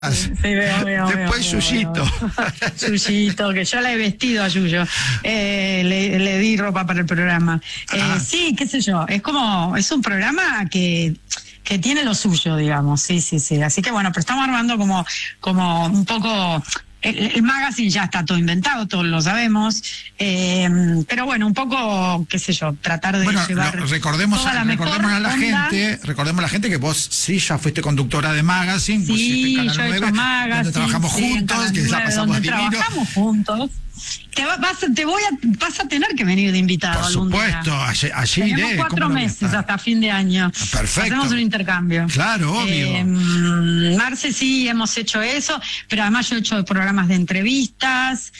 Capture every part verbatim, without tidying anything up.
Sí, veo, veo, Después veo, Yuyito. Yuyito, que yo la he vestido a Yuyo. Eh, le, le di ropa para el programa. Eh, Ah. Sí, qué sé yo. Es como, es un programa que, que tiene lo suyo, digamos. Sí, sí, sí. Así que bueno, pero estamos armando como, como un poco. El, el magazine ya está todo inventado, todos lo sabemos. Eh, pero bueno, un poco, qué sé yo, tratar de Bueno, llevar. lo- recordemos, toda la mejor recordemos a la onda. gente, recordemos a la gente que vos sí ya fuiste conductora de Magazine, vos hiciste Sí, Canal yo he nueve, hecho Magazine, donde trabajamos sí, en juntos, Canal que la nueve, pasamos donde divino. trabajamos juntos. Te, va- vas, te voy a, vas a tener que venir de invitado Por algún supuesto, día. allí, allí Tenemos iré. cuatro ¿cómo no voy a meses estar? hasta fin de año. Perfecto. Hacemos un intercambio. Claro, obvio. Eh, Marce, sí, hemos hecho eso, pero además yo he hecho programas de entrevistas.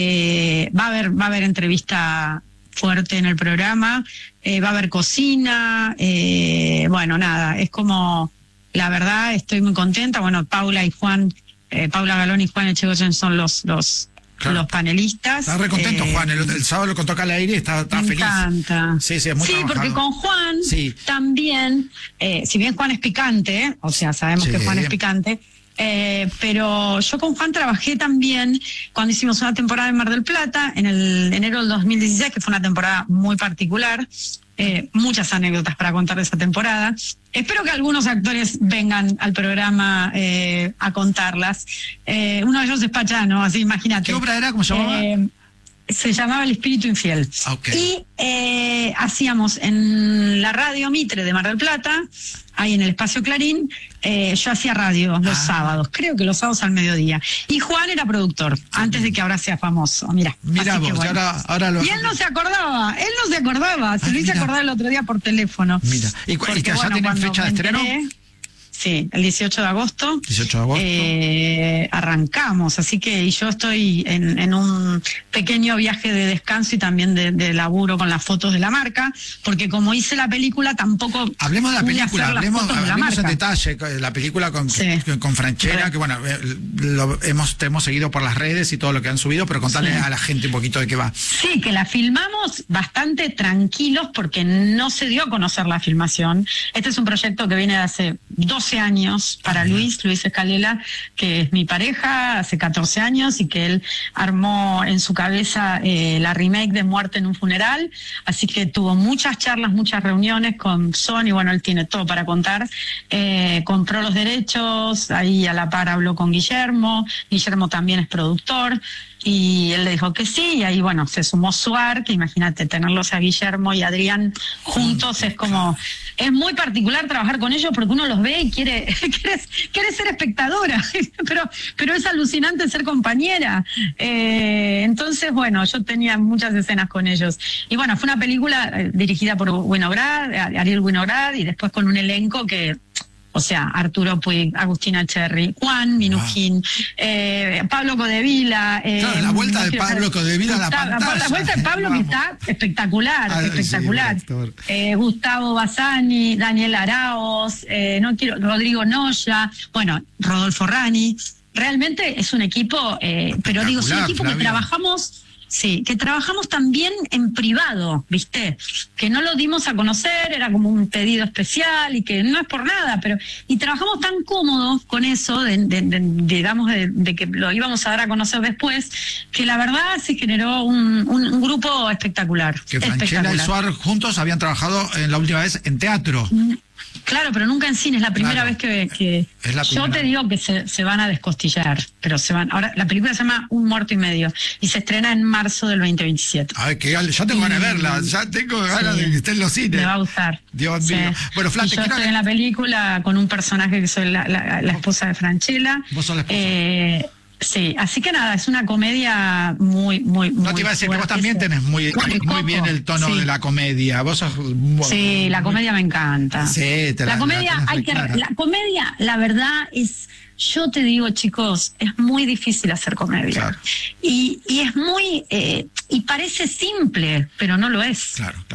Eh, va a haber, va a haber entrevista fuerte en el programa. Eh, va a haber cocina. Eh, bueno, nada, es como, la verdad, estoy muy contenta. Bueno, Paula y Juan, eh, Paula Galón y Juan Echegoyen son los, los Claro. los panelistas. Está re contento, Eh, Juan. El, el sábado lo contó acá al aire y está, está me feliz. encanta. Sí, sí, es muy Sí, porque trabajado. con Juan Sí. también, eh, si bien Juan es picante, o sea, sabemos Sí. que Juan es picante, eh, pero yo con Juan trabajé también cuando hicimos una temporada en Mar del Plata, en el enero del dos mil dieciséis, que fue una temporada muy particular. Eh, muchas anécdotas para contar de esa temporada. Espero que algunos actores vengan al programa eh, a contarlas. Eh, uno de ellos es Pachano, así imagínate. ¿Qué obra era? ¿Cómo se llamaba? Eh, se llamaba El Espíritu Infiel. Ok. Y eh, hacíamos en la radio Mitre de Mar del Plata, ahí en el Espacio Clarín, eh, yo hacía radio los Ah. sábados, creo que los sábados al mediodía. Y Juan era productor, antes de que ahora sea famoso. Mira, Mira así que vos, bueno. y ahora, ahora lo... Y él no se acordaba, él no se acordaba, se Ah, lo hice mira. acordar el otro día por teléfono. Mira, ¿y, cu- y Porque, que allá bueno, tienen cuando fecha de me estreno? enteré, sí, el dieciocho de agosto. dieciocho de agosto. Eh, arrancamos, así que y yo estoy en, en un pequeño viaje de descanso y también de, de laburo con las fotos de la marca, porque como hice la película tampoco Hablemos de la pude película, hacer las hablemos, fotos de la hablemos en marca. detalle, con la película con, Sí. con, con Franchella, Re. que bueno, eh, lo hemos, te hemos seguido por las redes y todo lo que han subido, pero contale Sí. a la gente un poquito de qué va. Sí, que la filmamos bastante tranquilos porque no se dio a conocer la filmación. Este es un proyecto que viene de hace doce años para Luis, Luis Escalela, que es mi pareja hace catorce años y que él armó en su cabeza eh, la remake de Muerte en un funeral. Así que tuvo muchas charlas, muchas reuniones con Sony. Bueno, él tiene todo para contar. Eh, compró los derechos, ahí a la par habló con Guillermo. Guillermo también es productor. Y él le dijo que sí, y ahí, bueno, se sumó Suar, que imagínate, tenerlos a Guillermo y Adrián juntos es como, es muy particular trabajar con ellos porque uno los ve y quiere, quiere, quiere ser espectadora, pero, pero es alucinante ser compañera. Eh, entonces, bueno, yo tenía muchas escenas con ellos. Y bueno, fue una película eh, dirigida por Winograd, Ariel Winograd, y después con un elenco que... O sea, Arturo Puig, Agustina Cherry, Juan Minujín, wow. eh, Pablo Codevila. Eh, claro, la vuelta no de Pablo ser, Codevila a la Gustavo, pantalla. La vuelta de Pablo Vamos. que está espectacular, ah, espectacular. Sí, eh, Gustavo Bassani, Daniel Araos, eh, no quiero, Rodrigo Noya, bueno, Rodolfo Rani. Realmente es un equipo, eh, pero digo, es un equipo Flavia. que trabajamos... Sí, que trabajamos también en privado, ¿viste? Que no lo dimos a conocer, era como un pedido especial y que no es por nada, pero... Y trabajamos tan cómodos con eso, de, de, de, digamos, de, de que lo íbamos a dar a conocer después, que la verdad se generó un, un, un grupo espectacular. Que Franchella y Suar juntos habían trabajado en la última vez en teatro. Mm. Claro, pero nunca en cine, es la primera claro. vez que, que es la yo te digo que se, se van a descostillar, pero se van. Ahora la película se llama Un muerto y medio y se estrena en marzo del veinte veintisiete. Ay, que ya tengo ganas de verla, ya tengo ganas sí, de que esté en los cines. Me va a gustar. Dios sí. mío. Bueno, Flan, y yo estoy que... en la película con un personaje que soy la, la, la esposa de Franchella. ¿Vos sos la esposa? Eh, Sí, así que nada, es una comedia muy, muy, muy No te iba a decir que vos también tenés muy, muy bien el tono sí. de la comedia. Vos sos muy, sí, la comedia me encanta. Sí, te la, la comedia la hay que, la comedia, la verdad es, yo te digo, chicos, es muy difícil hacer comedia. Claro. Y, y es muy, eh, y parece simple, pero no lo es. Claro, claro.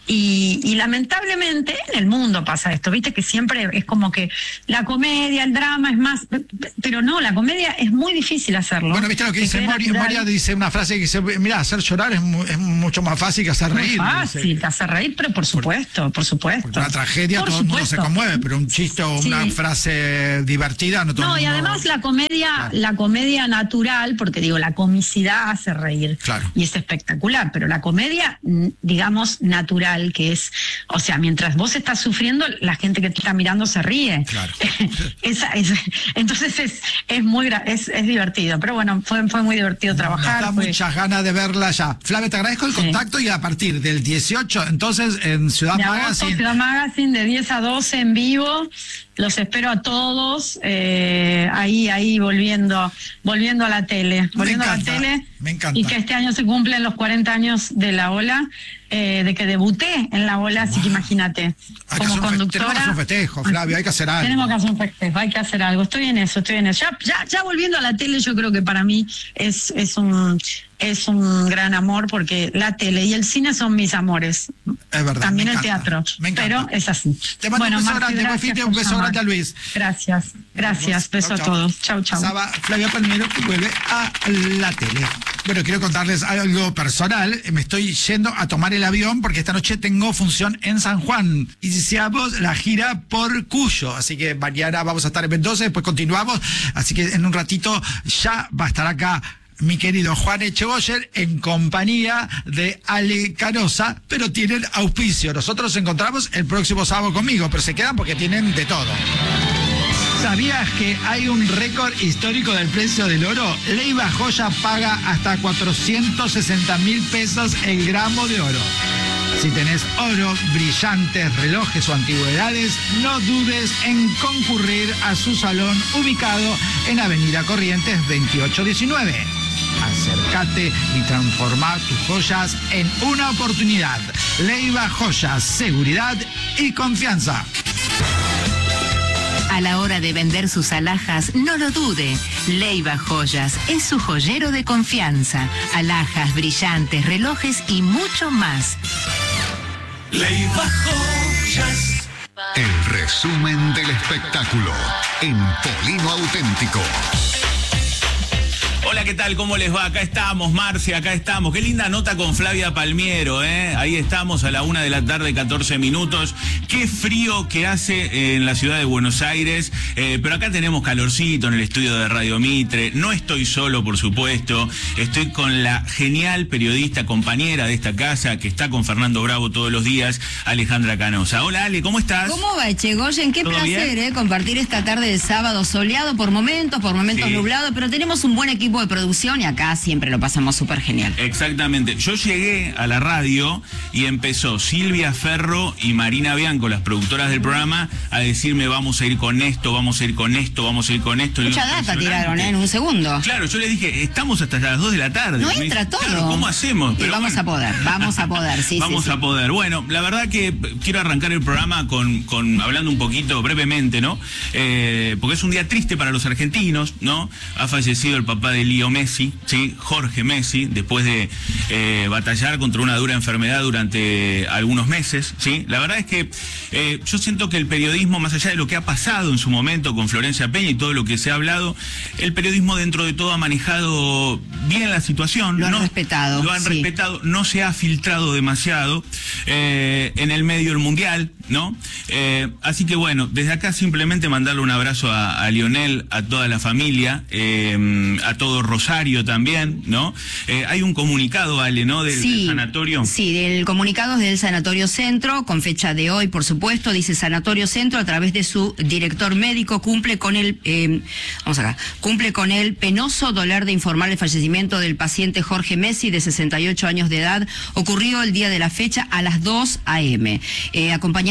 Y, y lamentablemente en el mundo pasa esto, viste que siempre es como que la comedia, el drama es más, pero no, la comedia es muy difícil hacerlo. Bueno, viste lo que dice Moria, Moria dice una frase que dice, mira, hacer llorar es, mu es mucho más fácil que hacer reír. Muy fácil, que hacer reír, pero por supuesto, por, por supuesto. Porque una tragedia por todo supuesto. el mundo se conmueve, pero un chiste o una sí. frase divertida no todo No, el mundo... y además la comedia, claro. la comedia natural, porque digo, la comicidad hace reír. Claro. Y es espectacular, pero la comedia, digamos, natural, que es, o sea, mientras vos estás sufriendo, la gente que te está mirando se ríe. Claro. Esa, es, entonces es, es muy es, es divertido, pero bueno, fue, fue muy divertido trabajar. Nos da fue... muchas ganas de verla ya. Flavia, te agradezco el sí. contacto y a partir del dieciocho, entonces en Ciudad de Magazine. Agosto, Ciudad Magazine de diez a doce en vivo. Los espero a todos eh, ahí, ahí volviendo, volviendo a la tele, volviendo me encanta, a la tele. Me encanta. Y que este año se cumplen los cuarenta años de La Ola, eh, de que debuté en La Ola, wow. Así que imagínate, hay como conductora. Tenemos que hacer un festejo, Flavio, hay que hacer algo. Tenemos que hacer un festejo, hay que hacer algo. Estoy en eso, estoy en eso. Ya, ya, ya volviendo a la tele, yo creo que para mí es, es un es un gran amor, porque la tele y el cine son mis amores. Es verdad. También el encanta, teatro. Me encanta. Pero es así. Te mando bueno, un beso Marci, grande, gracias un beso grande a Luis. Gracias, gracias, beso chau, a todos. Chau, chau. Pasaba Flavia Palmiero, que vuelve a la tele. Bueno, quiero contarles algo personal. Me estoy yendo a tomar el avión porque esta noche tengo función en San Juan. Iniciamos la gira por Cuyo. Así que mañana vamos a estar en Mendoza, después continuamos. Así que en un ratito ya va a estar acá mi querido Juan Echeboyer en compañía de Ale Canosa, pero tienen auspicio. Nosotros nos encontramos el próximo sábado conmigo, pero se quedan porque tienen de todo. ¿Sabías que hay un récord histórico del precio del oro? Leiva Joya paga hasta cuatrocientos sesenta mil pesos el gramo de oro. Si tenés oro, brillantes, relojes o antigüedades, no dudes en concurrir a su salón ubicado en Avenida Corrientes veintiocho diecinueve. Acércate y transforma tus joyas en una oportunidad. Leiva Joyas, seguridad y confianza. A la hora de vender sus alhajas, no lo dude. Leiva Joyas es su joyero de confianza. Alhajas, brillantes, relojes y mucho más. Leiva Joyas. El resumen del espectáculo en Polino Auténtico. Hola, ¿qué tal? ¿Cómo les va? Acá estamos, Marcia, acá estamos. Qué linda nota con Flavia Palmiero, ¿eh? Ahí estamos a la una de la tarde, catorce minutos. Qué frío que hace en la ciudad de Buenos Aires, eh, pero acá tenemos calorcito en el estudio de Radio Mitre. No estoy solo, por supuesto. Estoy con la genial periodista, compañera de esta casa, que está con Fernando Bravo todos los días, Alejandra Canosa. Hola, Ale, ¿cómo estás? ¿Cómo va, Echegoyen? Qué placer, ¿eh? Compartir esta tarde de sábado soleado por momentos, por momentos sí. nublado, pero tenemos un buen equipo de producción y acá siempre lo pasamos súper genial. Exactamente. Yo llegué a la radio y empezó Silvia Ferro y Marina Bianco, las productoras del programa, a decirme vamos a ir con esto, vamos a ir con esto, vamos a ir con esto. Mucha data tiraron, ¿eh? En un segundo. Claro, yo les dije, estamos hasta las dos de la tarde. No entra dice, todo. Claro, ¿cómo hacemos? Pero vamos bueno. a poder, vamos a poder, sí, Vamos sí, a sí. poder. Bueno, la verdad que quiero arrancar el programa con, con hablando un poquito brevemente, ¿no? Eh, porque es un día triste para los argentinos, ¿no? Ha fallecido el papá de Leo Messi, ¿sí? Jorge Messi, después de eh, batallar contra una dura enfermedad durante algunos meses, ¿sí? La verdad es que eh, yo siento que el periodismo, más allá de lo que ha pasado en su momento con Florencia Peña y todo lo que se ha hablado, el periodismo dentro de todo ha manejado bien la situación. Lo han ¿no? respetado. Lo han sí. respetado, no se ha filtrado demasiado eh, en el medio del mundial, ¿no? Eh, así que bueno, desde acá simplemente mandarle un abrazo a, a Lionel, a toda la familia, eh, a todo Rosario también, ¿no? Eh, hay un comunicado, Ale, ¿no? Del, sí, del sanatorio. Sí, del comunicado es del Sanatorio Centro, con fecha de hoy, por supuesto, dice Sanatorio Centro, a través de su director médico, cumple con el, eh, vamos acá, cumple con el penoso dolor de informar el fallecimiento del paciente Jorge Messi, de sesenta y ocho años de edad, ocurrió el día de la fecha a las dos a eme. Eh, acompañamos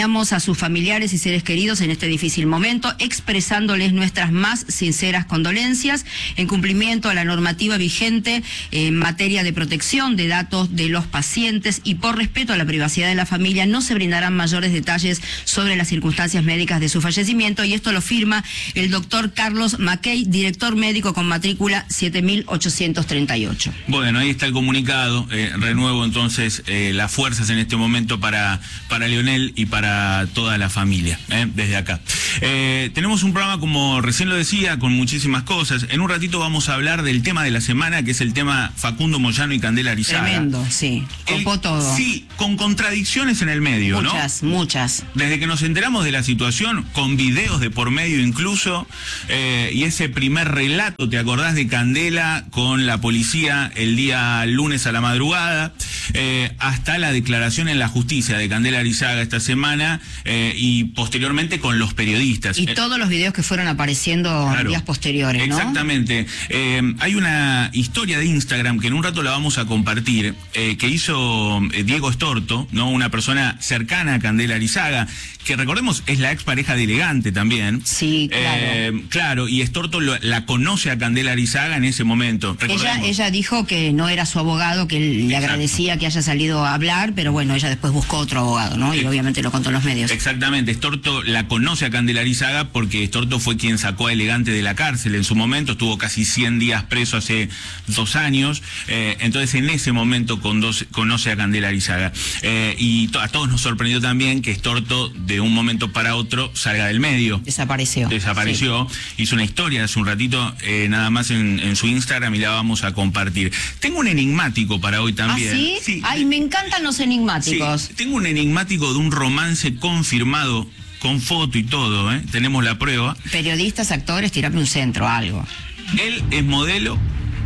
acompañamos a sus familiares y seres queridos en este difícil momento, expresándoles nuestras más sinceras condolencias en cumplimiento a la normativa vigente en materia de protección de datos de los pacientes y por respeto a la privacidad de la familia. No se brindarán mayores detalles sobre las circunstancias médicas de su fallecimiento, y esto lo firma el doctor Carlos Mackey, director médico con matrícula siete mil ochocientos treinta y ocho. Bueno, ahí está el comunicado. Eh, renuevo entonces eh, las fuerzas en este momento para, para Leonel y para toda la familia, eh, desde acá. Eh, tenemos un programa, como recién lo decía, con muchísimas cosas. En un ratito vamos a hablar del tema de la semana, que es el tema Facundo Moyano y Candela Arizaga. Tremendo, sí. Copó el, todo. Sí, con contradicciones en el medio, ¿no? Muchas, muchas. Desde que nos enteramos de la situación, con videos de por medio incluso, eh, y ese primer relato, ¿te acordás de Candela con la policía el día lunes a la madrugada? Eh, hasta la declaración en la justicia de Candela Arizaga esta semana, eh, y posteriormente con los periodistas. Y eh, todos los videos que fueron apareciendo claro, días posteriores, ¿no? Exactamente. Eh, hay una historia de Instagram que en un rato la vamos a compartir, eh, que hizo eh, Diego Estorto, ¿no? Una persona cercana a Candela Arizaga, que recordemos es la expareja de Elegante también. Sí, claro. Eh, claro, y Estorto lo, la conoce a Candela Arizaga en ese momento. Ella, ella dijo que no era su abogado, que le Exacto. agradecía que haya salido a hablar, pero bueno, ella después buscó otro abogado, ¿no? Y Ex obviamente lo contó en los medios. Exactamente, Estorto la conoce a Candela Arizaga porque Estorto fue quien sacó a Elegante de la cárcel en su momento, estuvo casi cien días preso hace dos años, eh, entonces en ese momento conoce a Candela Arizaga. Eh, y to a todos nos sorprendió también que Estorto de un momento para otro salga del medio. Desapareció. Desapareció, sí. Hizo una historia hace un ratito, eh, nada más en, en su Instagram, y la vamos a compartir. Tengo un enigmático para hoy también. ¿Ah, sí? Sí. Ay, me encantan los enigmáticos. Sí, tengo un enigmático de un romance confirmado con foto y todo, ¿eh? Tenemos la prueba. Periodistas, actores, tirame un centro, algo. Él es modelo.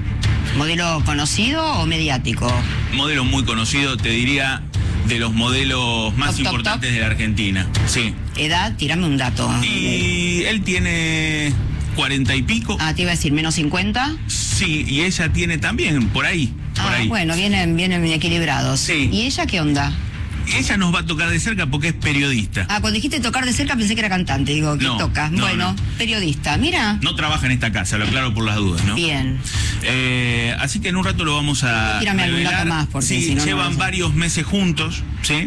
¿Modelo conocido o mediático? Modelo muy conocido, te diría, de los modelos más Top, top, importantes top. de la Argentina. Sí. Edad, tirame un dato. Y él tiene cuarenta y pico. Ah, te iba a decir, menos cincuenta. Sí, y ella tiene también, por ahí. Por Ah, ahí. bueno, vienen, vienen equilibrados. Sí. ¿Y ella qué onda? Ella nos va a tocar de cerca porque es periodista. Ah, cuando dijiste tocar de cerca pensé que era cantante. Digo, ¿qué No, toca? no, Bueno, no. periodista. Mira. No trabaja en esta casa, lo aclaro por las dudas, ¿no? Bien. Eh, así que en un rato lo vamos a Tírame algún revelar. dato más, porque Sí, si no, no llevan vas a- varios meses juntos, ¿sí?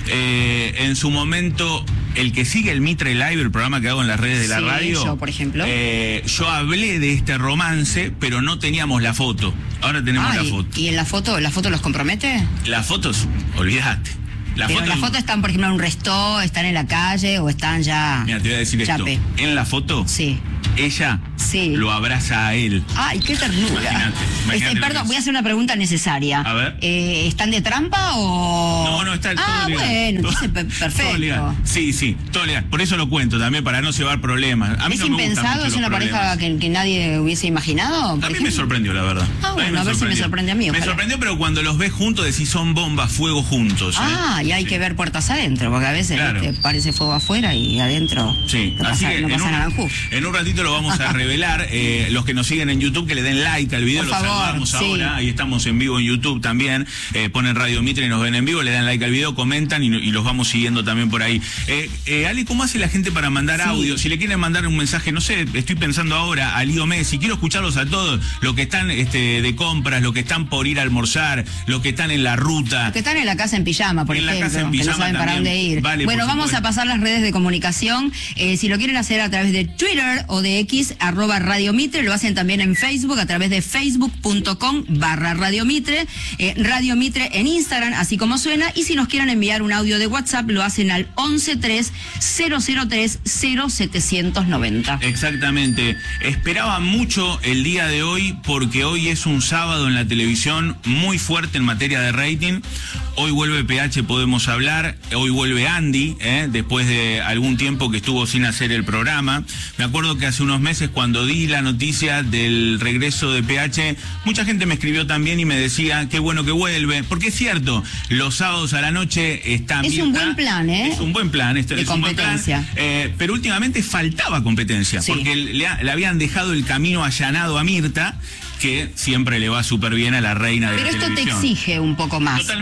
Eh, en su momento, el que sigue el Mitre Live, el programa que hago en las redes de la Sí, radio. yo, por ejemplo. eh, yo hablé de este romance, pero no teníamos la foto. Ahora tenemos Ah, la y, foto. ¿y en la foto, la foto los compromete? Las fotos, olvídate. La Pero foto, en la foto están, por ejemplo, en un resto, están en la calle o están ya... Mira, te voy a decir chape. esto. En la foto, Sí. ella Sí. lo abraza a él. Ay, qué ternura. Imagínate, imagínate Este, lo que perdón, es. voy a hacer una pregunta necesaria. A ver. Eh, ¿Están de trampa o...? No, no, está todo Ah, legal. bueno, entonces pe- Todo perfecto. legal. Sí, sí, todo legal. Por eso lo cuento también, para no llevar problemas. A mí ¿Es no me gustan impensado? mucho ¿Es los una pareja problemas. que, que nadie hubiese imaginado? A por mí me ejemplo? sorprendió, la verdad. Ah, mí bueno, a ver si me sorprende a mí, Me ojalá. sorprendió, pero cuando los ves juntos decís son bombas, fuego juntos. ¿eh? Ah, y hay Sí. que ver puertas adentro, porque a veces Claro. ¿viste? parece fuego afuera y adentro Sí, no así pasa, que no en, pasa un, naranjú. en un ratito lo vamos a revelar. Eh, los que nos siguen en YouTube, que le den like al video, Por los favor, saludamos sí. ahora. Ahí estamos en vivo en YouTube también. Eh, ponen Radio Mitre y nos ven en vivo, le dan like al video, comentan y, y los vamos siguiendo también por ahí. Eh, eh, Ale, ¿cómo hace la gente para mandar Sí. audio? Si le quieren mandar un mensaje, no sé, estoy pensando ahora a Lío Messi, quiero escucharlos a todos, los que están este, de compras, los que están por ir a almorzar, los que están en la ruta. Los que están en la casa en pijama, por En la ejemplo, casa en que no pijama saben para también. dónde ir. Vale, bueno, por vamos supuesto. a pasar las redes de comunicación. Eh, si lo quieren hacer a través de Twitter o de X, arroba Radio Mitre, lo hacen también en Facebook, a través de facebook.com barra Radio Mitre, eh, Radio Mitre en Instagram, así como suena. Y si nos quieren enviar un audio de WhatsApp, lo hacen al once tres cero cero tres cero setecientos noventa. Exactamente. Esperaba mucho el día de hoy porque hoy es un sábado en la televisión muy fuerte en materia de rating. Hoy vuelve P H, podemos hablar. Hoy vuelve Andy, ¿eh? Después de algún tiempo que estuvo sin hacer el programa. Me acuerdo que hace unos meses cuando di la noticia del regreso de P H, mucha gente me escribió también y me decía qué bueno que vuelve. Porque es cierto, los sábados a la noche está Es Mirta. un buen plan, ¿eh? Es un buen plan. Esto De es un buen plan. competencia. Eh, pero últimamente faltaba competencia. Sí. Porque le, le habían dejado el camino allanado a Mirta, que siempre le va súper bien a la reina de Pero la esto te televisión. exige un poco más. Totalmente. Cuando vos tenés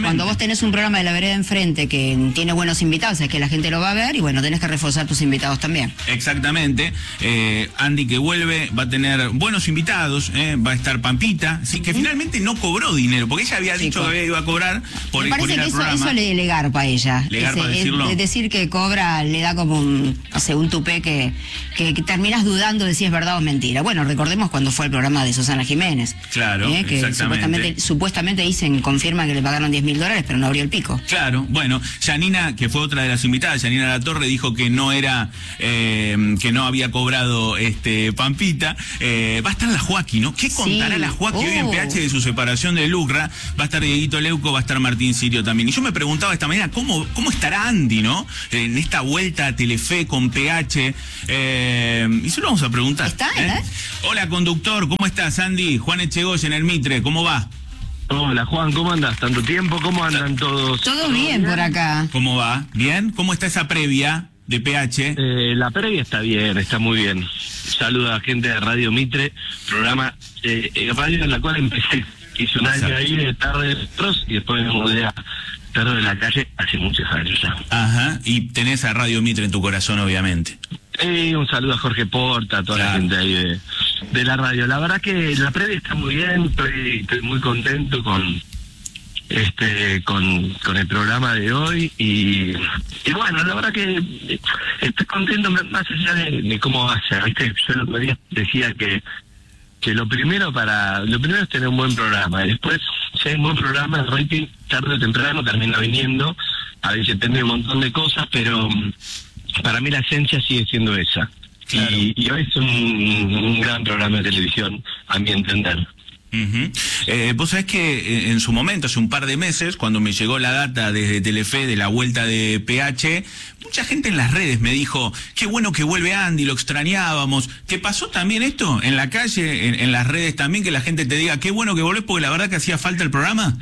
tenés un programa de La Vereda Enfrente que tiene buenos invitados, es que la gente lo va a ver y bueno, tenés que reforzar tus invitados también. Exactamente. Eh, Andy que vuelve va a tener buenos invitados, eh, va a estar Pampita, sí, que finalmente no cobró dinero, porque ella había Sí, dicho co- que iba a cobrar por, Me por parece ir que al eso, programa. eso le, le garpa a ella. Le garpa Ese- decirlo. es- es decir, que cobra, le da como un, no sé, un tupé que, que, que terminás dudando de si es verdad o es mentira. Bueno, recordemos cuando fue el programa de Susana Jiménez. Claro, eh, que exactamente. supuestamente, supuestamente dicen, confirman que le pagaron diez mil dólares, pero no abrió el pico. Claro, bueno, Janina, que fue otra de las invitadas, Janina Latorre, dijo que no era, eh, que no había cobrado este Pampita. Eh, va a estar la Joaquí, ¿no? ¿Qué contará Sí. la Joaquí hoy en Oh. P H de su separación de Lucra? Va a estar Dieguito Leuco, va a estar Martín Sirio también. Y yo me preguntaba esta mañana, ¿cómo, cómo estará Andy, no? En esta vuelta a Telefe con P H. Eh, y se lo vamos a preguntar. ¿Está, ¿eh? eh? Hola, conductor, ¿cómo estás, Andy? Juan Echegoyen en el Mitre, ¿cómo va? Hola Juan, ¿cómo andas? ¿Tanto tiempo? ¿Cómo andan todos? Todo bien por acá. ¿Cómo va? ¿Bien? ¿Cómo está esa previa de P H? Eh, la previa está bien, está muy bien. Saludo a la gente de Radio Mitre, programa, eh, eh, radio en la cual empecé. Hice un año Exacto. ahí de tarde de perros y después me mudé a Perro de la Calle hace muchos años ya. Ajá, y tenés a Radio Mitre en tu corazón, obviamente. Eh, un saludo a Jorge Porta, a toda Claro. la gente ahí de, de la radio. La verdad que la previa está muy bien, estoy, estoy muy contento con este con, con el programa de hoy y, y bueno, la verdad que eh, estoy contento más allá de, de cómo va a ser. ¿Viste? Yo el otro día decía que que lo primero para lo primero es tener un buen programa y después si hay un buen programa el rating tarde o temprano termina viniendo, a veces depende de un montón de cosas, pero mm, para mí la esencia sigue siendo esa. Claro. Y, y hoy es un, un gran programa de televisión, a mi entender. Ujú. Eh, vos sabés que eh, en su momento, hace un par de meses, cuando me llegó la data desde Telefe de la vuelta de P H, mucha gente en las redes me dijo, qué bueno que vuelve Andy, lo extrañábamos. ¿Te pasó también esto en la calle, en, en las redes también, que la gente te diga, qué bueno que volvés porque la verdad que hacía falta el programa?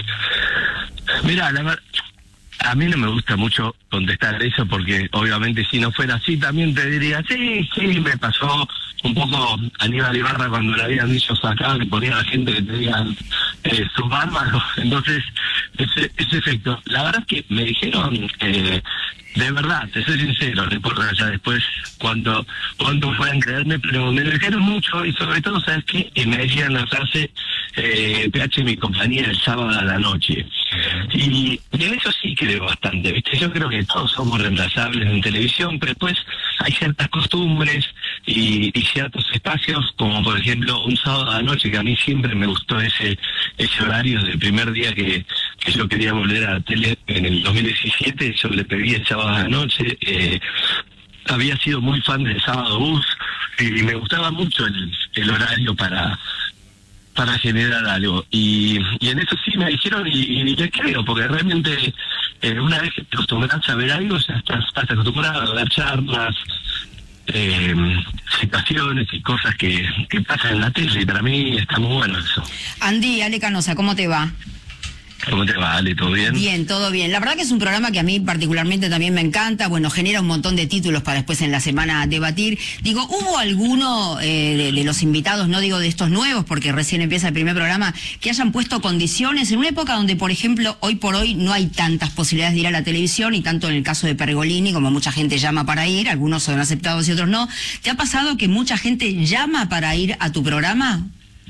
Mira, la verdad, a mí no me gusta mucho contestar eso porque obviamente si no fuera así también te diría, sí, sí, me pasó un poco Aníbal Ibarra cuando le habían dicho acá que ponía a la gente que te digan eh, sus bárbaros, entonces ese, ese efecto. La verdad es que me dijeron, eh, de verdad, te soy sincero, no importa ya después cuánto, cuánto puedan creerme, pero me lo dijeron mucho y sobre todo, ¿sabes qué? Y me decían la frase, eh, P H mi compañía el sábado a la noche. Y, y en eso sí creo bastante, ¿viste? Yo creo que todos somos reemplazables en televisión, pero después hay ciertas costumbres y, y ciertos espacios, como por ejemplo un sábado a la noche, que a mí siempre me gustó ese ese horario desde el primer día que, que yo quería volver a la tele en el dos mil diecisiete, yo le pedí el sábado a la noche, eh, había sido muy fan del Sábado Bus y me gustaba mucho el, el horario para para generar algo y, y en eso sí me dijeron y, y les creo porque realmente eh, una vez que te acostumbras a ver algo ya estás, estás acostumbrado a ver charlas, eh, situaciones y cosas que, que pasan en la tele y para mí está muy bueno eso. Andy, Ale Canosa, ¿cómo te va? ¿Cómo te va, Ale? ¿Todo bien? Bien, todo bien. La verdad que es un programa que a mí particularmente también me encanta. Bueno, genera un montón de títulos para después en la semana debatir. Digo, ¿hubo alguno eh, de, de los invitados, no digo de estos nuevos, porque recién empieza el primer programa, que hayan puesto condiciones en una época donde, por ejemplo, hoy por hoy no hay tantas posibilidades de ir a la televisión y tanto en el caso de Pergolini, como mucha gente llama para ir, algunos son aceptados y otros no. ¿Te ha pasado que mucha gente llama para ir a tu programa?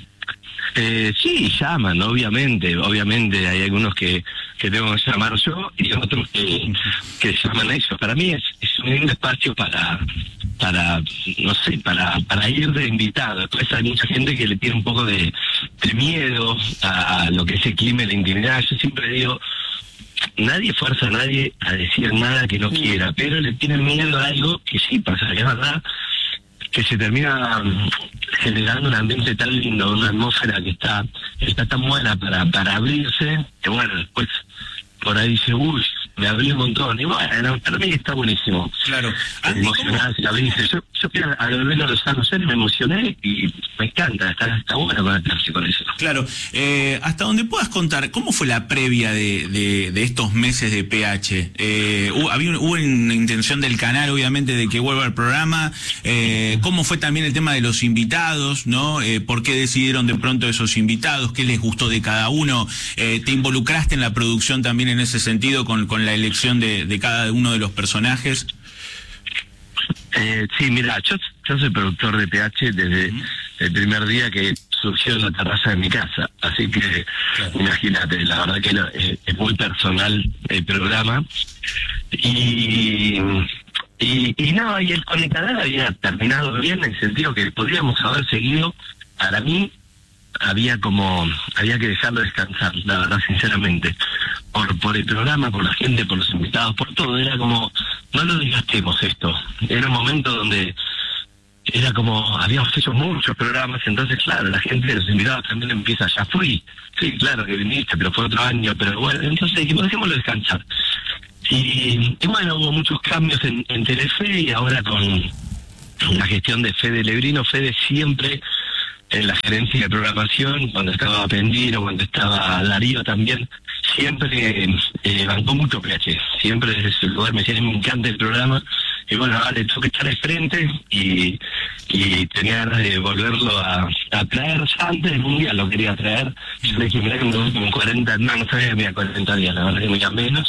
Eh, sí, llaman, obviamente, obviamente hay algunos que, que tengo que llamar yo y otros que, que llaman a ellos. Para mí es, es un lindo espacio para, para, no sé, para, para ir de invitado. Después hay mucha gente que le tiene un poco de, de miedo a, a lo que es el clima y la intimidad. Yo siempre digo, nadie fuerza a nadie a decir nada que no quiera, pero le tienen miedo a algo que sí pasa, que es verdad, que se termina um, generando un ambiente tan lindo, una atmósfera que está está tan buena para para abrirse, que bueno, después por ahí dice, uy, me abrí un montón, y bueno, para mí está buenísimo. Claro. Andy, emocionarse, abrirse. Yo, yo fui a, a verlo a Lozano ayer y me emocioné y me encanta, está, está bueno conectarse con eso. Claro, eh, hasta donde puedas contar, ¿cómo fue la previa de, de, de estos meses de P H? Eh, hubo, había, hubo una intención del canal, obviamente, de que vuelva al programa. Eh, ¿Cómo fue también el tema de los invitados, no? Eh, ¿Por qué decidieron de pronto esos invitados? ¿Qué les gustó de cada uno? Eh, ¿Te involucraste en la producción también en ese sentido con, con la elección de, de cada uno de los personajes? Eh, sí, mira, yo, yo soy productor de P H desde uh-huh. el primer día que surgió en la terraza de mi casa, así que claro. Imagínate, la verdad que lo, es, es muy personal el programa y y, y no, y el con el canal había terminado bien en el sentido que podríamos haber seguido. Para mí había como había que dejarlo descansar, la verdad, sinceramente, por por el programa, por la gente, por los invitados, por todo. Era como, no lo desgastemos esto. Era un momento donde era como, habíamos hecho muchos programas, entonces claro, la gente, los invitados también empieza, ya fui, sí, claro que viniste, pero fue otro año, pero bueno, entonces dijimos, dejémoslo descansar. Y, y bueno, hubo muchos cambios en, en Telefe, y ahora con la gestión de Fede Lebrino. Fede siempre en la gerencia de programación, cuando estaba Pendino, cuando estaba Darío también, siempre eh, bancó mucho P H, siempre desde su lugar me decía, me encanta el programa, y bueno, ahora le tengo que estar al frente, y, y tenía ganas de volverlo a, a traer. Antes del Mundial lo quería traer, yo le dije, mirá que me voy con cuarenta, no, no sabía que me iba cuarenta días, la verdad que me iba menos,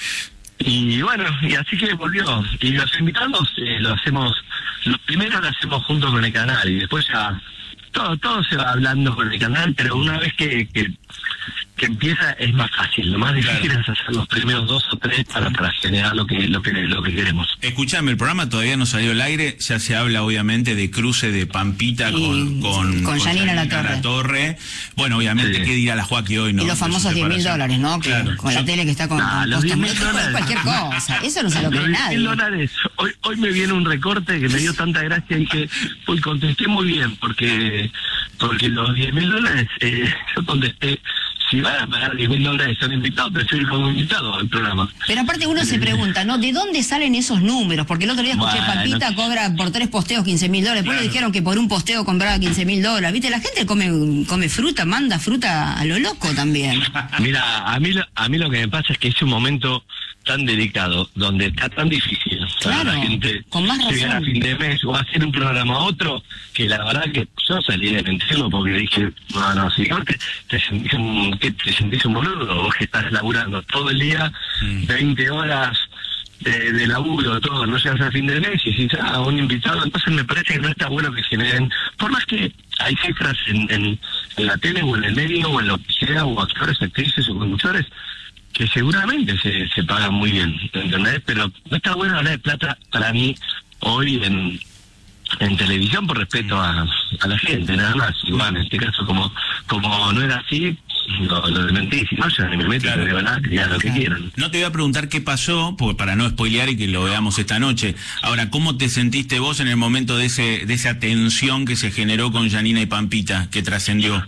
y bueno, y así que volvió, y los invitados eh, lo hacemos, lo primero lo hacemos junto con el canal, y después ya todo todo se va hablando con el canal, pero una vez que, que, que empieza es más fácil. Lo más difícil claro. es hacer los primeros dos o tres para, para generar lo que lo que lo que queremos. Escuchame, el programa todavía no salió al aire, ya se habla obviamente de cruce de Pampita y, con con, con Janina La Torre. La Torre. Bueno, obviamente, sí. ¿Qué dirá la Joaquín hoy? ¿No? Y los famosos diez mil dólares, ¿no? Que claro. Con Yo, la tele que está con, nah, con los diez mil dólares. Cualquier cosa, eso no se lo cree nadie. diez mil dólares. Hoy, hoy me viene un recorte que me dio tanta gracia y que hoy contesté muy bien, porque porque los diez mil dólares, eh, yo contesté, si van a pagar diez mil dólares son invitados, prefiero ir como invitado al programa. Pero aparte uno se pregunta, ¿no? ¿De dónde salen esos números? Porque el otro día escuché, bueno, Pampita no... cobra por tres posteos quince mil dólares, después claro. le dijeron que por un posteo compraba quince mil dólares. ¿Viste? La gente come come fruta, manda fruta a lo loco también. Mira, a mí, lo, a mí lo que me pasa es que es un momento tan delicado, donde está tan difícil para claro, la gente con más llegar razón. a fin de mes o hacer un programa a otro, que la verdad que yo salí de mentirlo porque dije, no, no, si te, te, sentís un, que te sentís un boludo, vos que estás laburando todo el día, mm. veinte horas de, de laburo, todo, no llegas a fin de mes y decís, ah, un invitado, entonces me parece que no está bueno que generen, por más que hay cifras en, en, en la tele o en el medio o en lo que sea, o actores, actrices o conductores, que seguramente se, se pagan muy bien, ¿entendés? Pero no está bueno hablar de plata para mí hoy en, en televisión por respeto a, a la gente, nada más. Igual, en este caso, como como no era así, lo, lo desmentí. Si no, yo ni me meto, claro. no digo nada, que digan lo que quieran. No te voy a preguntar qué pasó, porque para no spoilear y que lo veamos esta noche. Ahora, ¿cómo te sentiste vos en el momento de ese de esa tensión que se generó con Janina y Pampita, que trascendió?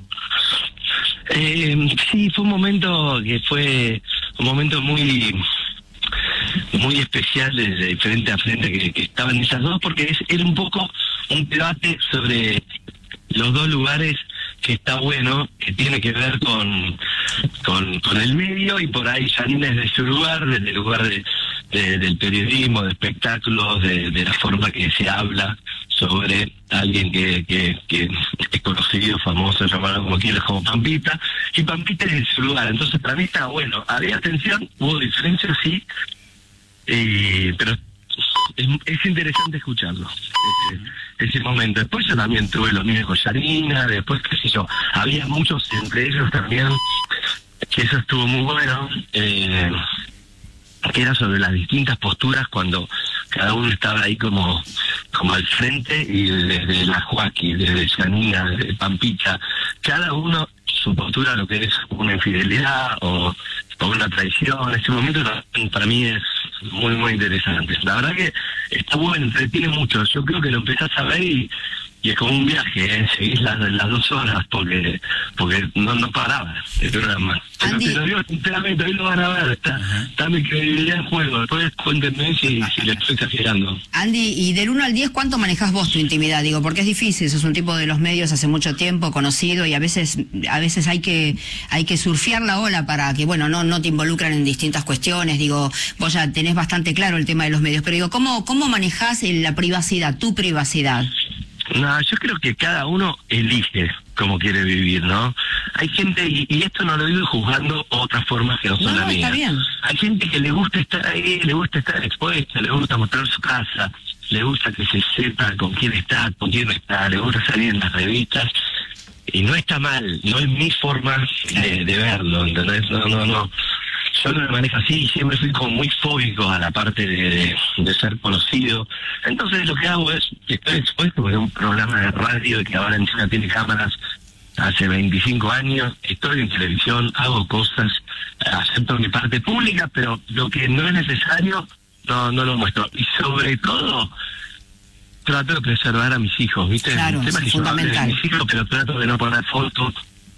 Eh, sí, fue un momento que fue un momento muy muy especial desde frente a frente que, que estaban esas dos, porque es, era un poco un debate sobre los dos lugares que está bueno, que tiene que ver con con, con el medio, y por ahí Janina es de su lugar, desde el lugar de, de, del periodismo, de espectáculos, de, de la forma que se habla sobre alguien que, que, que es conocido, famoso, llamado como quieras, como Pampita, y Pampita es de su lugar. Entonces para mí estaba bueno, había tensión, hubo diferencias, sí, eh, pero es, es interesante escucharlo, ese, ese momento. Después yo también tuve los míos con Janina, después qué sé yo, había muchos entre ellos también, que eso estuvo muy bueno, eh, que era sobre las distintas posturas cuando cada uno estaba ahí como como al frente, y desde la Joaquín, desde Janina, desde Pampita, cada uno su postura, lo que es una infidelidad o, o una traición. Ese momento para mí es muy muy interesante. La verdad que está bueno, entretiene mucho. Yo creo que lo empezás a ver y, y es como un viaje, ¿eh? Seguís las, las dos horas porque porque no no paraba el programa. Pero te lo digo sinceramente, hoy lo van a ver, está, está mi credibilidad en juego, después cuéntenme si, si le estoy exagerando. Andy, y del uno al diez, ¿cuánto manejás vos tu intimidad? Digo, porque es difícil, sos un tipo de los medios hace mucho tiempo, conocido, y a veces a veces hay que hay que surfear la ola para que, bueno, no no te involucran en distintas cuestiones. Digo, vos ya tenés bastante claro el tema de los medios, pero digo, ¿cómo, cómo manejás la privacidad, tu privacidad? No, yo creo que cada uno elige cómo quiere vivir, ¿no? Hay gente, y, y esto no lo digo juzgando otras formas que no son No, la no, mía. está bien. Hay gente que le gusta estar ahí, le gusta estar expuesta, le gusta mostrar su casa, le gusta que se sepa con quién está, con quién no está, le gusta salir en las revistas, y no está mal, no es mi forma de, de verlo, ¿entendés? No, no, no. Yo no me manejo así, siempre fui como muy fóbico a la parte de, de, de ser conocido. Entonces lo que hago es, estoy expuesto porque es un programa de radio que ahora encima tiene cámaras hace veinticinco años, estoy en televisión, hago cosas, acepto mi parte pública, pero lo que no es necesario no no lo muestro. Y sobre todo, trato de preservar a mis hijos, ¿viste? Claro, El tema es es que yo hablo de fundamental. mis hijos, pero trato de no poner fotos,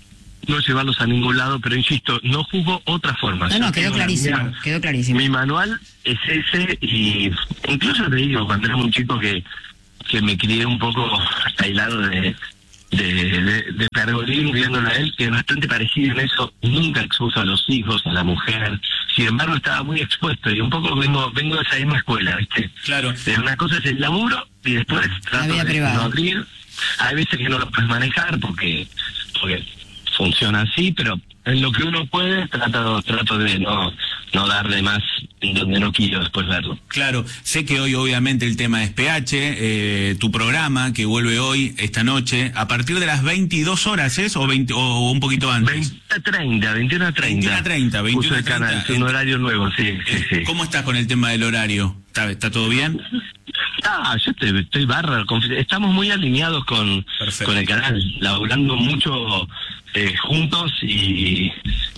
no llevarlos a ningún lado, pero insisto, no juzgo otra forma. No, no, Yo quedó tengo la clarísimo, mía. quedó clarísimo. Mi manual es ese, y incluso te digo, cuando era un chico que, que me crié un poco aislado de, de, de, de Pergolín, viéndolo a él, que es bastante parecido en eso, nunca expuso a los hijos, a la mujer, sin embargo estaba muy expuesto, y un poco vengo vengo de esa misma escuela, ¿viste? Claro. De una cosa es el laburo, y después trato vida de privada. no abrir. Hay veces que no lo puedes manejar porque porque funciona así, pero en lo que uno puede trato trato de no no darle más en donde no quiero después verlo. Claro, sé que hoy obviamente el tema es P H, eh, tu programa que vuelve hoy, esta noche, a partir de las veintidós horas, ¿es? O, veinte, o un poquito antes. veinte a treinta, veintiuno a treinta. veintiuno a treinta, veintiuno Puso a el canal, treinta. es un horario nuevo, sí, sí, Eh, sí. ¿Cómo estás con el tema del horario? ¿Está, está todo bien? Ah, yo estoy, estoy bárbaro. confi- Estamos muy alineados con, Perfecto. con el canal, laburando mucho eh, juntos y,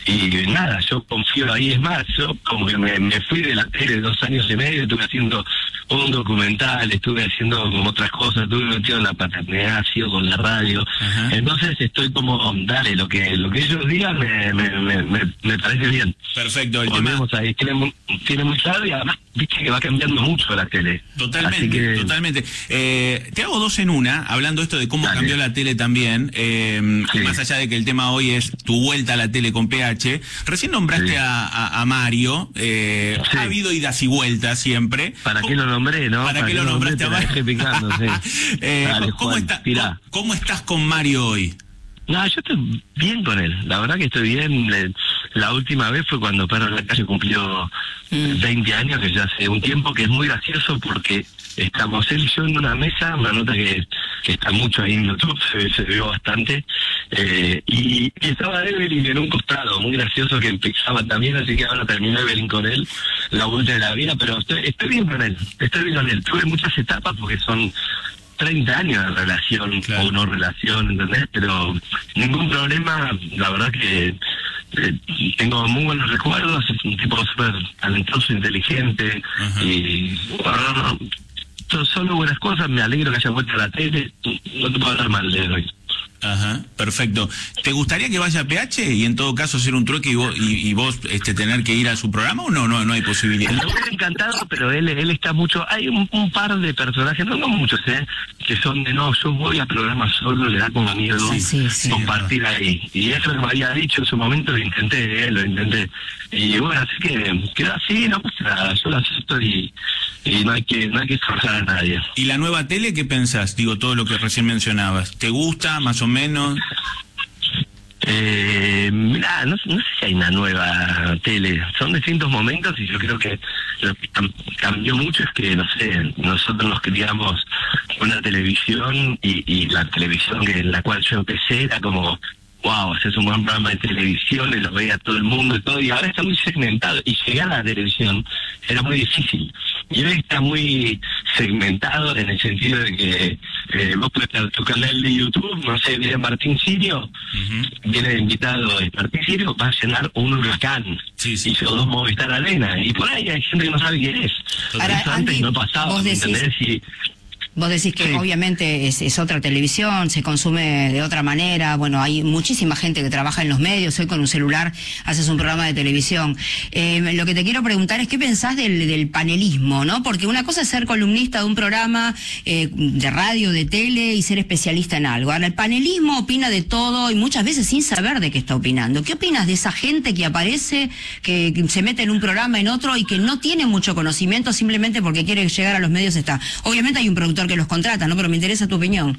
y nada, yo confío ahí. Es más, yo como que me, me fui de la tele dos años y medio, estuve haciendo un documental, estuve haciendo como otras cosas, estuve metido en la paternidad, sigo con la radio. Ajá. Entonces estoy como, dale, lo que lo que ellos digan me, me, me, me, me parece bien. Perfecto, el tema... Volvemos ahí, tiene muy, tiene muy claro, y además viste que va cambiando mucho la tele. Totalmente, Así que, totalmente. Eh, te hago dos en una, hablando esto de cómo Dale. cambió la tele también, eh, Sí. más allá de que el tema hoy es tu vuelta a la tele con P H. Recién nombraste Sí. a, a, a Mario, eh, Sí. ha habido idas y vueltas siempre. ¿Para qué lo nombré, no? ¿Para qué lo nombré? nombraste a Te la Mario? dejé picando, sí. Eh, Dale, ¿cómo, Juan, está- tirá. cómo- ¿Cómo estás con Mario hoy? No, yo estoy bien con él. La verdad que estoy bien. Le- La última vez fue cuando Perro en la Calle cumplió Mm. veinte años, que ya hace un tiempo, que es muy gracioso porque estamos él y yo en una mesa, una nota que, que está mucho ahí en YouTube, se, se vio bastante, eh, y, y estaba Evelyn en un costado, muy gracioso, que empezaba también, así que ahora terminó Evelyn con él, la vuelta de la vida, pero estoy, estoy bien con él, estoy bien con él. Tuve muchas etapas porque son treinta años de relación, Claro. o no relación, ¿entendés? Pero ningún problema, la verdad que eh, tengo muy buenos recuerdos, es un tipo súper talentoso, inteligente, Ajá. y bueno, no, no, solo buenas cosas. Me alegro que haya vuelto a la tele, no te puedo hablar mal de él hoy. Ajá, perfecto. ¿Te gustaría que vaya a P H y en todo caso hacer un trueque y vos, y, y vos este, tener que ir a su programa o no? No, no hay posibilidad. Me hubiera encantado, pero él él está mucho. Hay un, un par de personajes, no, no muchos, ¿eh? Que son de no, yo voy a programas solo, le da como miedo Sí, sí, sí. compartir ahí. Y eso que me había dicho en su momento, lo intenté, ¿eh? Lo intenté. Y bueno, así que quedó así, no pasa nada, yo lo acepto y, y no hay que no hay que forzar a nadie. ¿Y la nueva tele qué pensás? Digo, todo lo que recién mencionabas. ¿Te gusta, más o menos? Eh, mirá, no, no sé si hay una nueva tele, son distintos momentos y yo creo que lo que cam- cambió mucho es que, no sé, nosotros nos criamos con una televisión y, y la televisión que en la cual yo empecé era como, wow, haces un buen programa de televisión y lo veía todo el mundo y todo, y ahora está muy segmentado, y llegar a la televisión era muy difícil. Y hoy está muy segmentado en el sentido de que eh, vos puedes tener tu canal de YouTube, no sé, viene Martín Sirio, Ujú. viene de invitado el Martín Sirio, va a llenar un huracán. Sí, sí. Y yo dos Movistar Arena. Y por ahí hay gente que no sabe quién es. Ahora, Eso antes Andy, no pasaba, vos ¿me decís- entendés? Y Vos decís que Sí. obviamente es, es otra televisión, se consume de otra manera. Bueno, hay muchísima gente que trabaja en los medios. Hoy con un celular haces un programa de televisión. Eh, lo que te quiero preguntar es qué pensás del, del panelismo, ¿no? Porque una cosa es ser columnista de un programa eh, de radio, de tele y ser especialista en algo. Ahora, el panelismo opina de todo y muchas veces sin saber de qué está opinando. ¿Qué opinas de esa gente que aparece, que, que se mete en un programa, en otro y que no tiene mucho conocimiento simplemente porque quiere llegar a los medios? Está. Obviamente hay un productor que los contrata, ¿no? Pero me interesa tu opinión.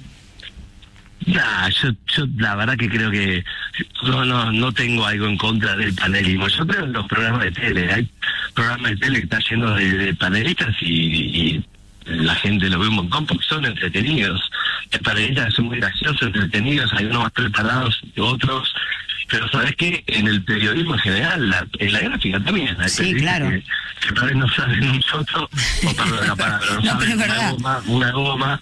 Nah, yo, yo la verdad que creo que no, no, no tengo algo en contra del panelismo. Yo creo en los programas de tele. Hay programas de tele que están llenos de, de panelistas y, y la gente lo ve un montón porque son entretenidos. Hay panelistas que son muy graciosos, entretenidos, hay unos más preparados que otros. Pero ¿sabes qué? En el periodismo en general, la, en la gráfica también. Hay Sí, claro. Que, que tal vez no saben un choto, o perdón la palabra, no, No, pero saben es una verdad. goma, una goma.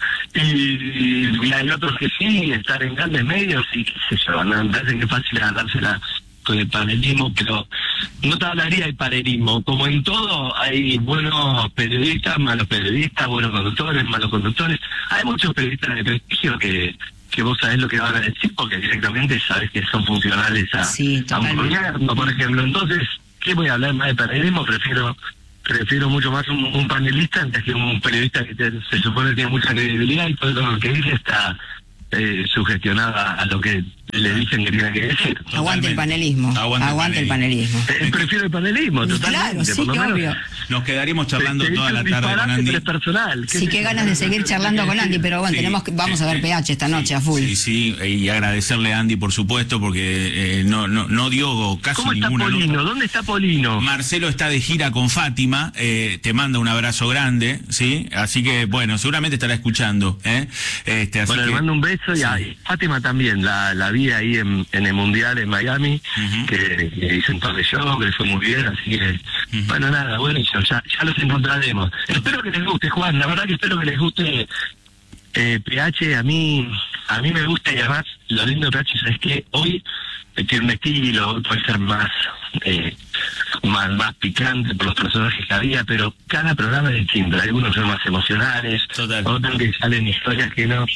Y, y hay otros que sí, estar en grandes medios y qué sé yo, no, me parece que es fácil agarrársela con el panelismo, pero no te hablaría de panelismo. Como en todo, hay buenos periodistas, malos periodistas, buenos conductores, malos conductores. Hay muchos periodistas de prestigio que... que vos sabés lo que van a decir porque directamente sabés que son funcionales a, Sí, a un totalmente. gobierno, por ejemplo. Entonces, ¿qué voy a hablar más de panelismo? Prefiero prefiero mucho más un, un panelista antes que un periodista que te- se supone que tiene mucha credibilidad y todo lo que dice está eh, sugestionada a lo que le dicen que tiene que decir. Aguante el panelismo. Aguante Aguante, el el panelismo. Eh, prefiero el panelismo, totalmente. Claro, sí, por lo menos. obvio. Nos quedaríamos charlando Te- te toda dice la un tarde con disparate, Andy. pero es personal. Sí, qué ganas de seguir charlando con Andy, pero bueno, Sí, tenemos que, vamos sí, a ver sí. P H esta Sí, noche a full. Sí, sí, y agradecerle a Andy, por supuesto, porque eh, no, no, no dio casi ¿Cómo está ninguna Polino? nota. ¿Dónde está Polino? Marcelo está de gira con Fátima, eh, te manda un abrazo grande, ¿sí? Así que, bueno, seguramente estará escuchando, ¿eh? Este, así Bueno, que, le mando un beso y sí. a Fátima también, la, la vi ahí en, en el Mundial en Miami, Ujú. que, que hizo un par de shows, que le fue muy bien, así que, bueno, nada, bueno, ya, ya los encontraremos. Espero que les guste, Juan, la verdad que espero que les guste eh, P H, a mí a mí me gusta y además lo lindo de P H es que hoy eh, tiene un estilo, puede ser más, eh, más más picante por los personajes que había, pero cada programa es distinto, algunos son más emocionales, Total. otros que salen historias que no.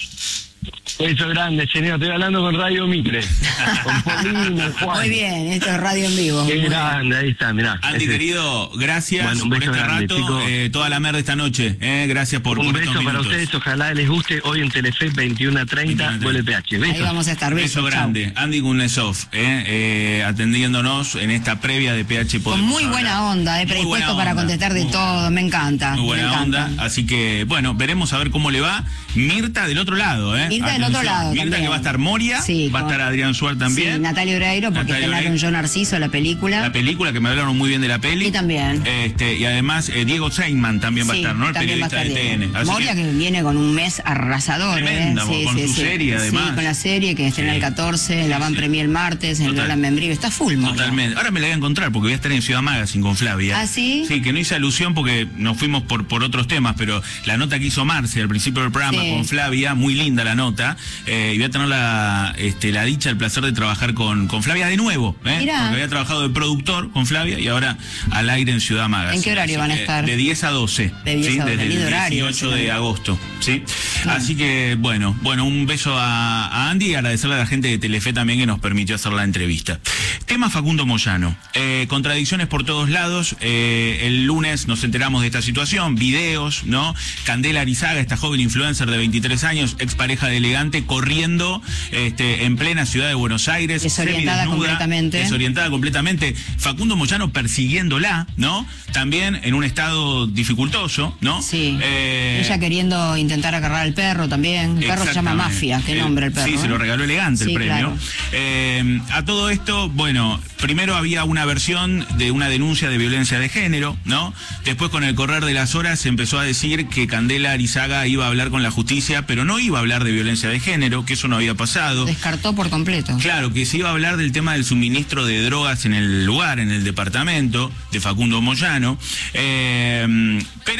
Eso grande, señor, estoy hablando con Radio Mitre, con Polino, Juan. Muy bien, esto es radio en vivo. Qué Muy bien. grande, ahí está, mirá. Andy, ese- querido, gracias Bueno, un por beso este grande, rato, chicos. eh, toda la merda esta noche, ¿eh? Gracias por, Un por beso estos para minutos. ustedes, ojalá les guste hoy en Telefe veintiuno a treinta, veintiuno a vuelve P H. Ahí Besos. vamos a estar. Beso Besos, chau. grande, Andy Kunesov, eh, eh, atendiéndonos en esta previa de P H. Con Podemos muy buena Hablar. onda, eh, Muy predispuesto buena para onda, contestar de muy todo, me encanta. Muy buena me onda, encanta. así que bueno, veremos a ver cómo le va. Mirta del otro lado, ¿eh? Mirta del otro Atención, lado Mirta también. que va a estar Moria, Sí, va a con- estar Adrián Suárez también. Sí, Natalia Oreiro, porque Natalia estrenaron Oreiro. Yo Narciso, la película. La película, que me hablaron muy bien de la peli. Y también. Este, y además eh, Diego Seinman también va a Sí, estar, ¿no? El también va a periodista estar de Diego. T N. Así Moria que- que... viene con un mes arrasador, Tremenda, ¿eh? con su serie, además. Sí, con la serie que estrena Sí. el catorce, la Sí, van sí. premier el martes, en el Total. Lola Membrillo. Está full, Moria. Totalmente. Ahora me la voy a encontrar porque voy a estar en Ciudad Magazine con Flavia. ¿Ah, sí? Sí, que no hice alusión porque nos fuimos por, por otros temas, pero la nota que hizo Marce al principio del programa Sí. con Flavia, muy linda la nota, eh, y voy a tener la, este, la dicha, el placer de trabajar con, con Flavia de nuevo, ¿eh? Mirá. Porque había trabajado de productor con Flavia y ahora al aire en Ciudad Magazine. ¿En qué horario Así van a que estar? De diez a doce. De diez ¿sí? a doce, Desde el lindo horario, dieciocho sí. de agosto, ¿sí? Así que, bueno, bueno, un beso a, a Andy y agradecerle a la gente de Telefe también que nos permitió hacer la entrevista. Tema Facundo Moyano. Eh, contradicciones por todos lados. Eh, el lunes nos enteramos de esta situación, videos, ¿no? Candela Arizaga, esta joven influencer de veintitrés años, expareja de Elegante, corriendo este, en plena ciudad de Buenos Aires. Desorientada semidesnuda, completamente. Desorientada completamente. Facundo Moyano persiguiéndola, ¿no? También en un estado dificultoso, ¿no? Sí. Eh, Ella queriendo intentar agarrar al perro también. El perro se llama Exactamente. Mafia. Qué El- nombre el perro. Sí, se ¿eh? lo regaló Elegante Sí, el premio. claro. Eh, a todo esto, bueno, primero había una versión de una denuncia de violencia de género, ¿no? Después, con el correr de las horas, se empezó a decir que Candela Arizaga iba a hablar con la justicia, pero no iba a hablar de violencia de género, que eso no había pasado. Descartó por completo. Claro, que se iba a hablar del tema del suministro de drogas en el lugar, en el departamento de Facundo Moyano. Eh, pero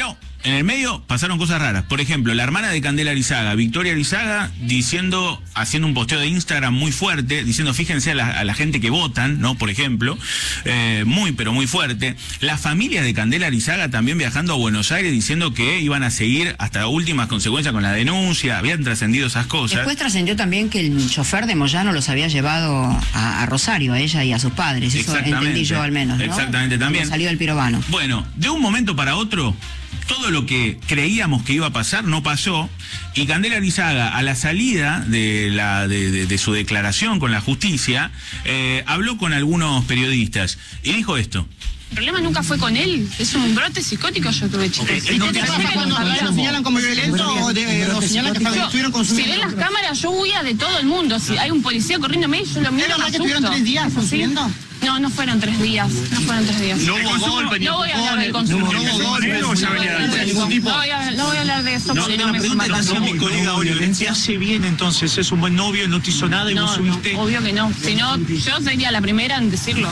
en el medio pasaron cosas raras. Por ejemplo, la hermana de Candela Arizaga, Victoria Arizaga, diciendo, haciendo un posteo de Instagram muy fuerte, diciendo, fíjense a la, a la gente que votan, ¿no? Por ejemplo, eh, muy, pero muy fuerte. La familia de Candela Arizaga también viajando a Buenos Aires diciendo que iban a seguir hasta últimas consecuencias con la denuncia, habían trascendido esas cosas. Después trascendió también que el chofer de Moyano los había llevado a, a Rosario, a ella y a sus padres. Eso entendí yo al menos, ¿no? Exactamente, también. Cuando salió el pirobano. Bueno, de un momento para otro, todo lo que creíamos que iba a pasar no pasó, y Candela Arizaga, a la salida de, la, de, de, de su declaración con la justicia, eh, habló con algunos periodistas y dijo esto. El problema nunca fue con él, es un brote psicótico yo tuve, chicos. Okay. ¿No te ¿Lo señalan como violento o de, lo señalan que estuvieron consumiendo? Si ven las cámaras, yo huía de todo el mundo. Si hay un policía corriéndome, yo lo miro, ¿Es verdad me que estuvieron asusto. tres días consumiendo? No, no fueron tres días, no fueron tres días. No hubo golpe, No voy a hablar del consumo. No hubo golpe, no se venía de ningún tipo. No voy a no voy a hablar de eso porque no me pregunta a mi colega Oriol, ¿te hace bien entonces? ¿Es un buen novio, no te hizo nada y no, vos subiste? No, obvio que no. Si no, yo sería la primera en decirlo.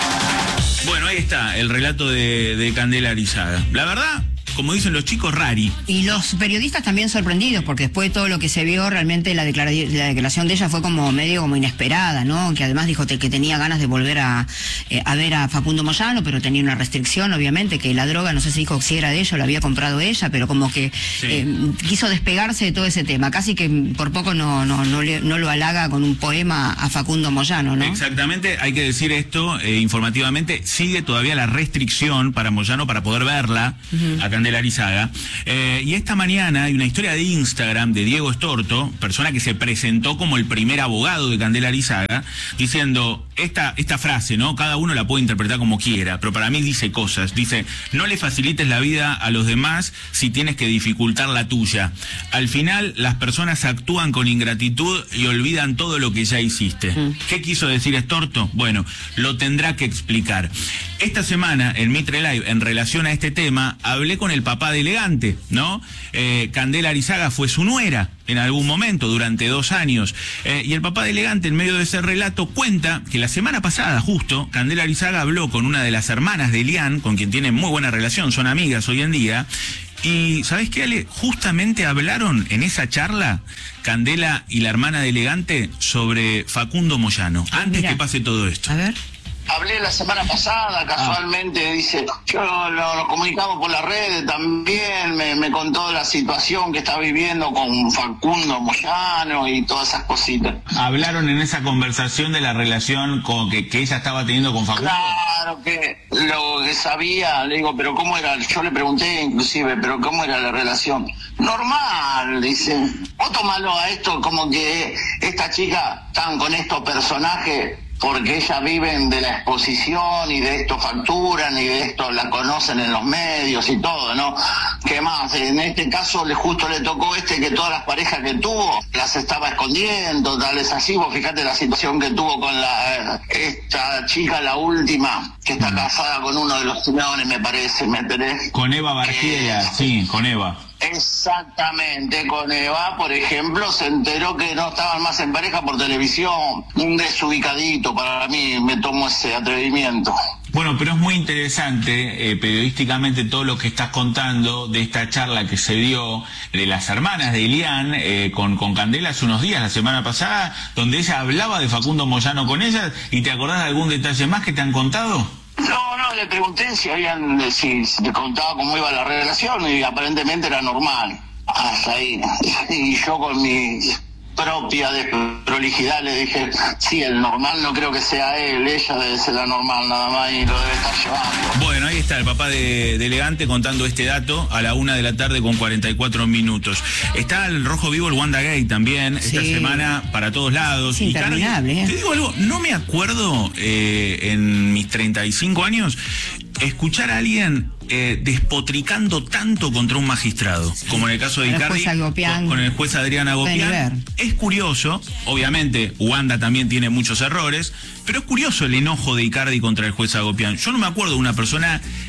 Bueno, ahí está el relato de, de Candela Arizaga. La verdad, como dicen los chicos, rari. Y los periodistas también sorprendidos, porque después de todo lo que se vio, realmente la, declara la declaración de ella fue como medio como inesperada, ¿no? Que además dijo que tenía ganas de volver a, eh, a ver a Facundo Moyano, pero tenía una restricción, obviamente, que la droga, no sé si dijo si era de ella o la había comprado ella, pero como que sí. eh, quiso despegarse de todo ese tema. Casi que por poco no, no, no, le, no lo halaga con un poema a Facundo Moyano, ¿no? Exactamente, hay que decir esto eh, informativamente, sigue todavía la restricción para Moyano para poder verla, uh-huh. a Candela Arizaga. Eh, y esta mañana hay una historia de Instagram de Diego Estorto, persona que se presentó como el primer abogado de Candela Arizaga, diciendo esta, esta frase, ¿no? Cada uno la puede interpretar como quiera, pero para mí dice cosas. Dice, no le facilites la vida a los demás si tienes que dificultar la tuya. Al final, las personas actúan con ingratitud y olvidan todo lo que ya hiciste. Mm. ¿Qué quiso decir Estorto? Bueno, lo tendrá que explicar. Esta semana, en Mitre Live, en relación a este tema, hablé con el papá de Elegante, ¿no? Eh, Candela Arizaga fue su nuera en algún momento, durante dos años. Eh, y el papá de Elegante, en medio de ese relato, cuenta que la semana pasada, justo, Candela Arizaga habló con una de las hermanas de Elian, con quien tiene muy buena relación, son amigas hoy en día. Y, ¿sabés qué, Ale? Justamente hablaron en esa charla, Candela y la hermana de Elegante, sobre Facundo Moyano, antes Mirá. que pase todo esto. A ver. Hablé la semana pasada, casualmente, ah. dice, yo lo, lo comunicamos por las redes también, me, me contó la situación que está viviendo con Facundo Moyano y todas esas cositas. ¿Hablaron en esa conversación de la relación con que, que ella estaba teniendo con Facundo? Claro que lo que sabía, le digo, pero ¿cómo era? Yo le pregunté inclusive, pero ¿cómo era la relación? Normal, dice. Vos tomalo a esto como que esta chica están con estos personajes porque ellas viven de la exposición y de esto facturan y de esto la conocen en los medios y todo, ¿no? ¿Qué más? En este caso le justo le tocó este que todas las parejas que tuvo las estaba escondiendo, tal es así. Vos fíjate la situación que tuvo con la esta chica, la última, que está casada con uno de los Simeones, me parece, ¿me entendés? Con Eva Barquilla, eh, sí, con Eva. Exactamente, con Eva, por ejemplo, se enteró que no estaban más en pareja por televisión. Un desubicadito, para mí, me tomo ese atrevimiento. Bueno, pero es muy interesante eh, periodísticamente todo lo que estás contando de esta charla que se dio de las hermanas de Elian eh, con, con Candela hace unos días, la semana pasada, donde ella hablaba de Facundo Moyano con ellas. ¿Y te acordás de algún detalle más que te han contado? No, no, le pregunté si habían, si, si te contaba cómo iba la relación y aparentemente era normal. Hasta ahí. Y yo con mi propia desprolijidad le dije, sí, el normal no creo que sea él, ella debe ser la normal nada más y lo debe estar llevando. Bueno, ahí está el papá de, de Elegante contando este dato a la una de la tarde con cuarenta y cuatro minutos. Está el rojo vivo, el Wanda Gate también, sí. Esta semana para todos lados. Es interminable, y, ¿eh? Te digo algo, no me acuerdo eh, en mis treinta y cinco años escuchar a alguien eh, despotricando tanto contra un magistrado, como en el caso de Icardi, con, con el juez Adrián Agopián. Es curioso, obviamente, Wanda también tiene muchos errores, pero es curioso el enojo de Icardi contra el juez Agopián. Yo no me acuerdo de una persona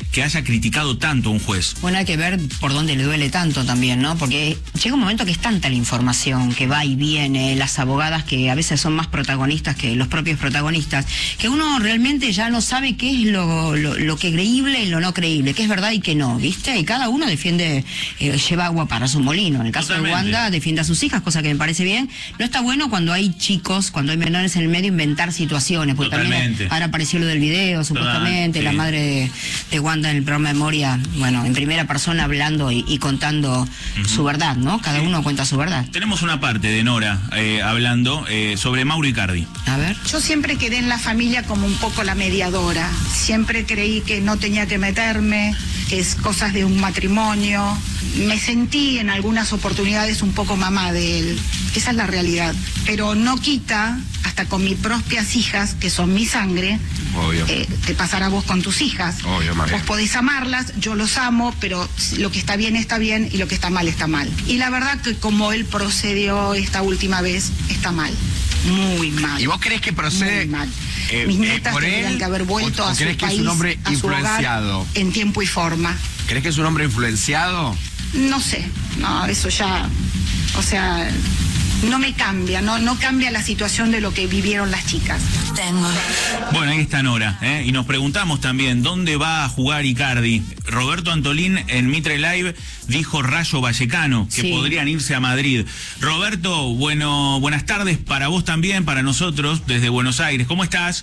que haya criticado tanto a un juez. Bueno, hay que ver por dónde le duele tanto también, ¿no? Porque llega un momento que es tanta la información que va y viene, las abogadas que a veces son más protagonistas que los propios protagonistas, que uno realmente ya no sabe qué es lo, lo, lo que creíble y lo no creíble, qué es verdad y qué no, ¿viste? Y cada uno defiende, eh, lleva agua para su molino. En el caso Totalmente. de Wanda, defiende a sus hijas, cosa que me parece bien. No está bueno cuando hay chicos, cuando hay menores en el medio, inventar situaciones, porque Totalmente. también ahora apareció lo del video, supuestamente, Total, la sí. madre de, de Wanda en el programa de Moria, bueno, en primera persona hablando y, y contando uh-huh. su verdad, ¿no? Cada sí. uno cuenta su verdad. Tenemos una parte de Nora eh, hablando eh, sobre Mauro Icardi. A ver. Yo siempre quedé en la familia como un poco la mediadora. Siempre creí que no tenía que meterme, que es cosas de un matrimonio. Me sentí en algunas oportunidades un poco mamá de él. Esa es la realidad. Pero no quita, hasta con mis propias hijas, que son mi sangre, eh, te pasará a vos con tus hijas. Obvio, vos podés amarlas, yo los amo, pero lo que está bien está bien y lo que está mal está mal. Y la verdad que como él procedió esta última vez, está mal. Muy mal. ¿Y vos crees que procede? Muy mal. Eh, Mis nietas eh, tendrían él, que haber vuelto o, o a su crees que país, es un hombre a su influenciado? hogar, en tiempo y forma. ¿Crees que es un hombre influenciado? No sé, no, eso ya, o sea, no me cambia, no, no cambia la situación de lo que vivieron las chicas. Tengo. Bueno, ahí está Nora, ¿eh? Y nos preguntamos también, ¿dónde va a jugar Icardi? Roberto Antolín en Mitre Live dijo Rayo Vallecano, que sí. podrían irse a Madrid. Roberto, bueno, buenas tardes para vos también, para nosotros, desde Buenos Aires. ¿Cómo estás?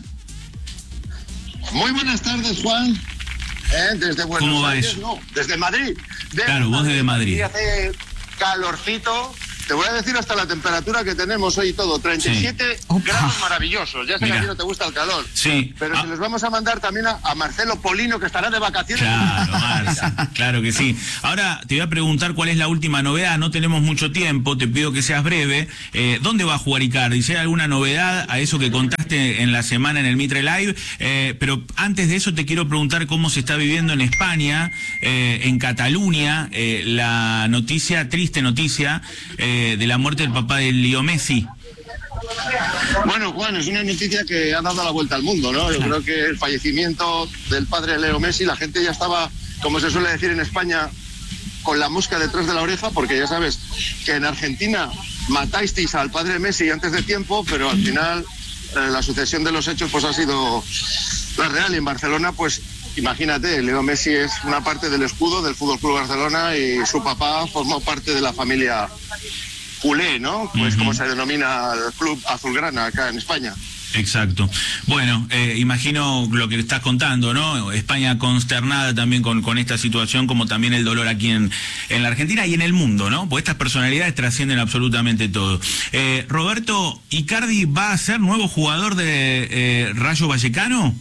Muy buenas tardes, Juan. ¿Eh? Desde Buenos ¿Cómo va Aires, eso? no, desde Madrid. Desde claro, vos desde Madrid. Hace calorcito. Te voy a decir hasta la temperatura que tenemos hoy y todo, treinta y siete sí. grados maravillosos. Ya sé Mira. que a ti no te gusta el calor. Sí. Pero ah. se los vamos a mandar también a, a Marcelo Polino, que estará de vacaciones. Claro, Marce, claro que sí. Ahora te voy a preguntar cuál es la última novedad. No tenemos mucho tiempo, te pido que seas breve. Eh, ¿Dónde va a jugar Icardi? Si hay alguna novedad a eso que contaste en la semana en el Mitre Live. Eh, pero antes de eso te quiero preguntar cómo se está viviendo en España, eh, en Cataluña, eh, la noticia, triste noticia, eh, de la muerte del papá de Leo Messi. Bueno, Juan, es una noticia que ha dado la vuelta al mundo, ¿no? Yo creo que el fallecimiento del padre de Leo Messi, la gente ya estaba, como se suele decir en España, con la mosca detrás de la oreja, porque ya sabes que en Argentina matasteis al padre de Messi antes de tiempo, pero al final eh, la sucesión de los hechos pues ha sido la real. Y en Barcelona, pues imagínate, Leo Messi es una parte del escudo del Fútbol Club Barcelona y su papá formó parte de la familia culé, ¿no? Pues uh-huh. como se denomina el club azulgrana acá en España. Exacto. Bueno, eh, imagino lo que estás contando, ¿no? España consternada también con, con esta situación, como también el dolor aquí en, en la Argentina y en el mundo, ¿no? Porque estas personalidades trascienden absolutamente todo. Eh, Roberto, ¿Icardi va a ser nuevo jugador de eh, Rayo Vallecano?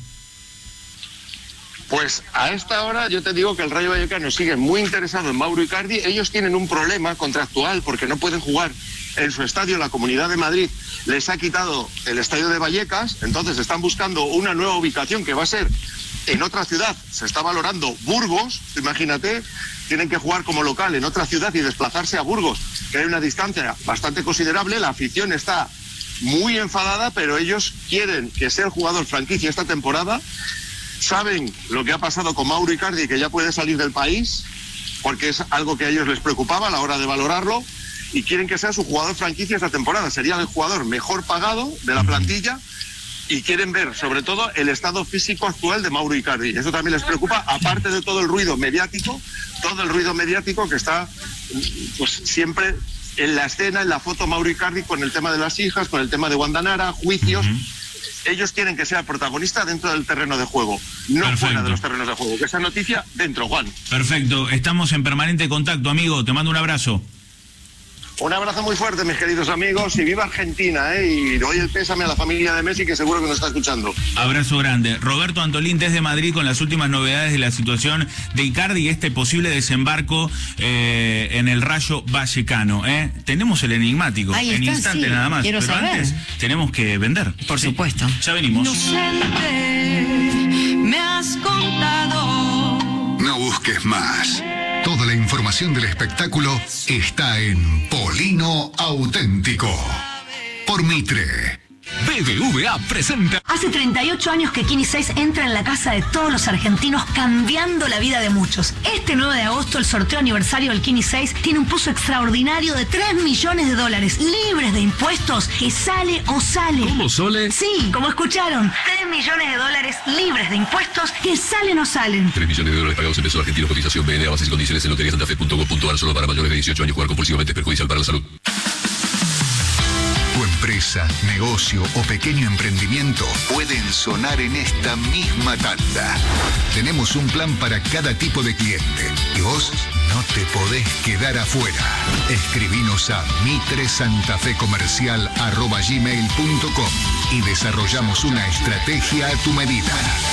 Pues a esta hora yo te digo que el Rayo Vallecano sigue muy interesado en Mauro Icardi. Ellos tienen un problema contractual porque no pueden jugar en su estadio. La Comunidad de Madrid les ha quitado el estadio de Vallecas, entonces están buscando una nueva ubicación que va a ser en otra ciudad. Se está valorando Burgos, imagínate, tienen que jugar como local en otra ciudad y desplazarse a Burgos, que hay una distancia bastante considerable. La afición está muy enfadada, pero ellos quieren que sea el jugador franquicia esta temporada. Saben lo que ha pasado con Mauro Icardi, que ya puede salir del país, porque es algo que a ellos les preocupaba a la hora de valorarlo, y quieren que sea su jugador franquicia esta temporada. Sería el jugador mejor pagado de la plantilla, y quieren ver, sobre todo, el estado físico actual de Mauro Icardi. Eso también les preocupa, aparte de todo el ruido mediático, todo el ruido mediático que está, pues, siempre en la escena, en la foto Mauro Icardi, con el tema de las hijas, con el tema de Wanda Nara, juicios. Uh-huh. Ellos quieren que sea protagonista dentro del terreno de juego, no Perfecto. fuera de los terrenos de juego. Que esa noticia dentro, Juan. Perfecto, estamos en permanente contacto, amigo. Te mando un abrazo. Un abrazo muy fuerte, mis queridos amigos, y viva Argentina, ¿eh? Y doy el pésame a la familia de Messi, que seguro que nos está escuchando. Abrazo grande. Roberto Antolín desde Madrid con las últimas novedades de la situación de Icardi y este posible desembarco eh, en el Rayo Vallecano. ¿eh? Tenemos el enigmático, Ahí en está, instante sí. nada más. Quiero Pero saber. antes tenemos que vender. Por ¿sí? supuesto. Ya venimos. Inocente, me has contado. No busques más. Toda la información del espectáculo está en Polino Auténtico. Por Mitre. B B V A presenta. Hace treinta y ocho años que Kini seis entra en la casa de todos los argentinos, cambiando la vida de muchos. Este nueve de agosto, el sorteo aniversario del Kini seis tiene un puzo extraordinario de tres millones de dólares, libres de impuestos, que sale o sale. ¿Cómo, Sole? Sí, como escucharon, tres millones de dólares libres de impuestos, que salen o salen. tres millones de dólares pagados en pesos argentinos, cotización B N A, bases y condiciones en lotería santa fe punto com punto ar, solo para mayores de dieciocho años. Jugar compulsivamente es perjudicial para la salud. Tu empresa, negocio o pequeño emprendimiento pueden sonar en esta misma tanda. Tenemos un plan para cada tipo de cliente y vos no te podés quedar afuera. Escribinos a mitresantafecomercial arroba gmail punto com y desarrollamos una estrategia a tu medida.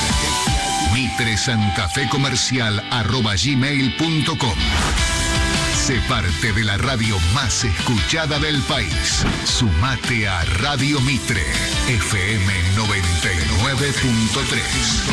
mitresantafecomercial arroba gmail punto com. Sé parte de la radio más escuchada del país. Sumate a Radio Mitre, F M noventa y nueve punto tres.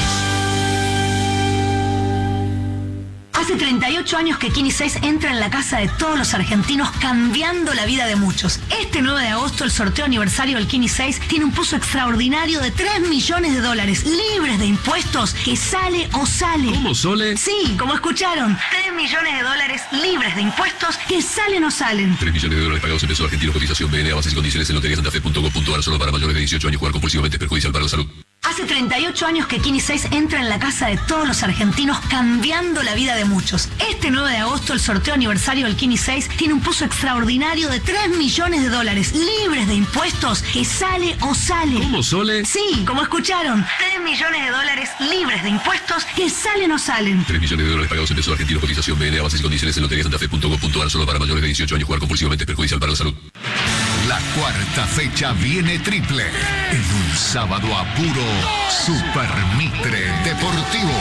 Hace treinta y ocho años que Kini seis entra en la casa de todos los argentinos, cambiando la vida de muchos. Este nueve de agosto, el sorteo aniversario del Kini seis tiene un puzo extraordinario de tres millones de dólares, libres de impuestos, que sale o sale. ¿Cómo, Sole? Sí, como escucharon, tres millones de dólares libres de impuestos, que salen o salen. tres millones de dólares pagados en pesos argentinos, cotización B N A, bases y condiciones en lotería santa fe punto com punto ar, solo para mayores de dieciocho años. Jugar compulsivamente es perjudicial para la salud. Hace treinta y ocho años que Kini seis entra en la casa de todos los argentinos, cambiando la vida de muchos. Este nueve de agosto, el sorteo aniversario del Kini seis tiene un puzo extraordinario de tres millones de dólares, libres de impuestos, que sale o sale. ¿Cómo, Sole? Sí, como escucharon, tres millones de dólares libres de impuestos, que salen o salen. tres millones de dólares pagados en pesos argentinos, cotización B N A, bases y condiciones en lotería santa fe punto com punto ar, solo para mayores de dieciocho años. Jugar compulsivamente es perjudicial para la salud. La cuarta fecha viene triple. En un sábado a puro Super Mitre Deportivo.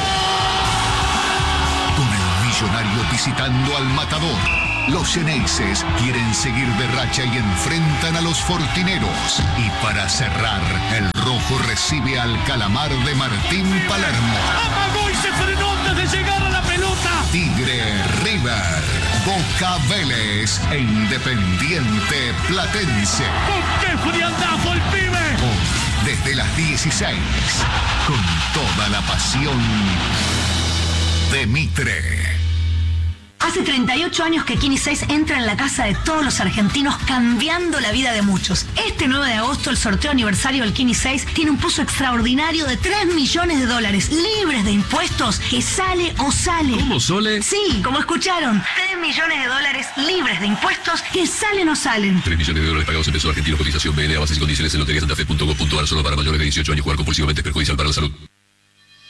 Con el millonario visitando al Matador. Los Xeneises quieren seguir de racha y enfrentan a los Fortineros. Y para cerrar, el rojo recibe al Calamar de Martín Palermo. ¡Amagó y se frenó antes de llegar a la pelota! Tigre River, Boca Vélez e Independiente Platense. ¡Con qué frialdad fue el pibe! Hoy, desde las dieciséis, con toda la pasión de Mitre. Hace treinta y ocho años que Kini seis entra en la casa de todos los argentinos, cambiando la vida de muchos. Este nueve de agosto, el sorteo aniversario del Kini seis tiene un puzo extraordinario de tres millones de dólares, libres de impuestos, que sale o sale. ¿Cómo, Sole? Sí, como escucharon, tres millones de dólares libres de impuestos, que salen o salen. tres millones de dólares pagados en pesos argentinos, cotización B N A, bases y condiciones en lotería santa fe punto com punto ar, solo para mayores de dieciocho años. Jugar compulsivamente es perjudicial para la salud.